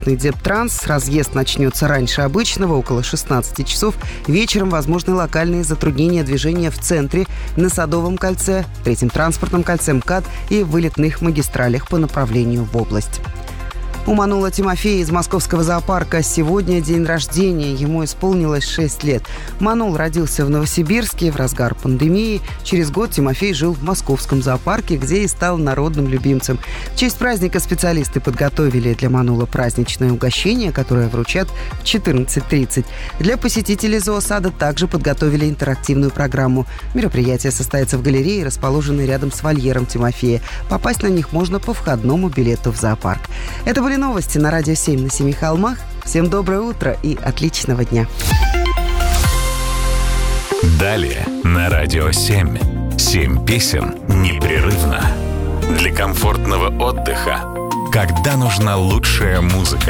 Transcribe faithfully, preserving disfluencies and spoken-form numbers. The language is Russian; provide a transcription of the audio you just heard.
Дептранс. Разъезд начнется раньше обычного, около шестнадцати часов. Вечером возможны локальные затруднения движения в центре, на Садовом кольце, Третьем транспортном кольце, МКАД и вылетных магистралях по направлению в область. У Манула Тимофея из московского зоопарка сегодня день рождения. Ему исполнилось шесть лет. Манул родился в Новосибирске в разгар пандемии. Через год Тимофей жил в московском зоопарке, где и стал народным любимцем. В честь праздника специалисты подготовили для Манула праздничное угощение, которое вручат в четырнадцать тридцать. Для посетителей зоосада также подготовили интерактивную программу. Мероприятие состоится в галерее, расположенной рядом с вольером Тимофея. Попасть на них можно по входному билету в зоопарк. Это были новости на Радио семь на Семи холмах. Всем доброе утро и отличного дня. Далее на Радио семь. Семь песен непрерывно. Для комфортного отдыха, когда нужна лучшая музыка.